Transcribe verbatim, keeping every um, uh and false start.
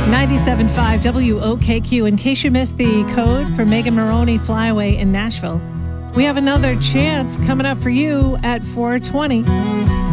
ninety-seven point five W O K Q. In case you missed the code for Megan Moroney Flyaway in Nashville, we have another chance coming up for you at four twenty.